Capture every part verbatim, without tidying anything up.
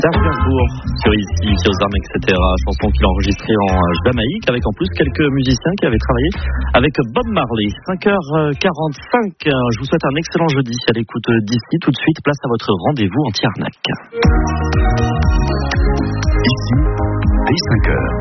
Serge Gainsbourg sur ici, sur Armes, et cetera. Chanson qu'il a enregistrée en Jamaïque, avec en plus quelques musiciens qui avaient travaillé avec Bob Marley. cinq heures quarante-cinq, je vous souhaite un excellent jeudi à l'écoute d'ici. Tout de suite, place à votre rendez-vous anti-arnaque. Ici, dès cinq heures.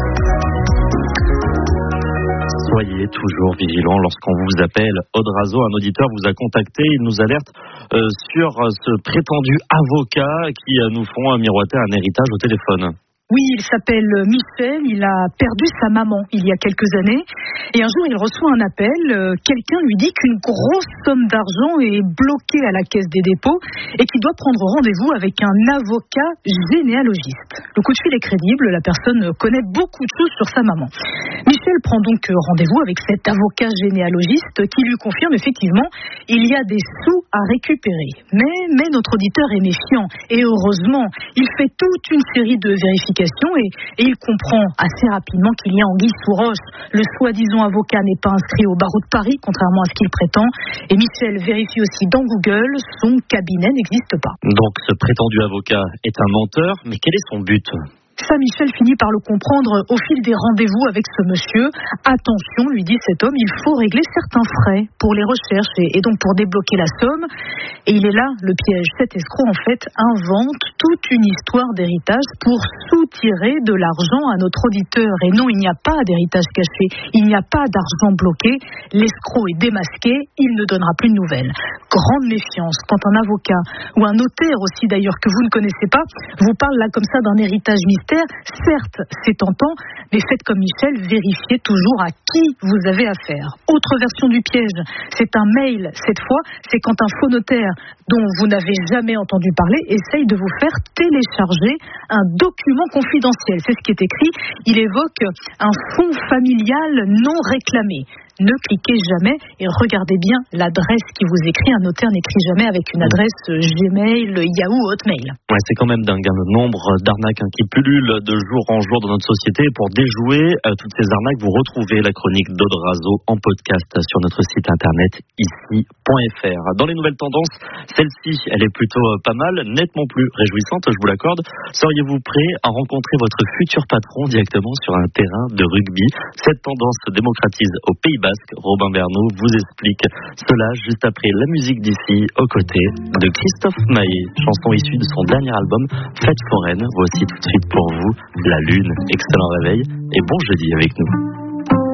Soyez toujours vigilants lorsqu'on vous appelle. Odrazo, un auditeur vous a contacté, il nous alerte euh, sur ce prétendu avocat qui euh, nous font miroiter un héritage au téléphone. Oui, il s'appelle Michel, il a perdu sa maman il y a quelques années et un jour il reçoit un appel, euh, quelqu'un lui dit qu'une grosse somme d'argent est bloquée à la caisse des dépôts et qu'il doit prendre rendez-vous avec un avocat généalogiste. Le coup de fil est crédible, la personne connaît beaucoup de choses sur sa maman. Michel prend donc rendez-vous avec cet avocat généalogiste qui lui confirme effectivement il y a des sous à récupérer. Mais, mais notre auditeur est méfiant et heureusement, il fait toute une série de vérifications Et, et il comprend assez rapidement qu'il y a anguille sous roche. Le soi-disant avocat n'est pas inscrit au barreau de Paris, contrairement à ce qu'il prétend. Et Michel vérifie aussi dans Google, son cabinet n'existe pas. Donc ce prétendu avocat est un menteur, mais quel est son but ? Ça, Michel finit par le comprendre au fil des rendez-vous avec ce monsieur. Attention, lui dit cet homme, il faut régler certains frais pour les recherches et, et donc pour débloquer la somme. Et il est là, le piège. Cet escroc, en fait, invente toute une histoire d'héritage pour soutirer de l'argent à notre auditeur. Et non, il n'y a pas d'héritage caché. Il n'y a pas d'argent bloqué. L'escroc est démasqué. Il ne donnera plus de nouvelles. Grande méfiance quand un avocat ou un notaire aussi d'ailleurs que vous ne connaissez pas vous parle là comme ça d'un héritage mystérieux. Certes, c'est tentant, mais faites comme Michel, vérifiez toujours à qui vous avez affaire. Autre version du piège, c'est un mail. Cette fois, c'est quand un faux notaire dont vous n'avez jamais entendu parler essaye de vous faire télécharger un document confidentiel. C'est ce qui est écrit. Il évoque un fonds familial non réclamé. Ne cliquez jamais et regardez bien l'adresse qui vous écrit. Un notaire n'écrit jamais avec une adresse Gmail, Yahoo, Hotmail. Ouais, c'est quand même dingue, hein, le nombre d'arnaques hein, qui pullulent de jour en jour dans notre société. Pour déjouer euh, toutes ces arnaques, vous retrouvez la chronique d'Odrazo en podcast sur notre site internet ici point f r. Dans les nouvelles tendances, celle-ci, elle est plutôt euh, pas mal, nettement plus réjouissante, je vous l'accorde. Seriez-vous prêt à rencontrer votre futur patron directement sur un terrain de rugby ? Cette tendance se démocratise au Pays Basque. Robin Bernot vous explique cela juste après la musique d'ici, aux côtés de Christophe Maé, chanson issue de son dernier album Fête foraine. Voici tout de suite pour vous La Lune. Excellent réveil et bon jeudi avec nous.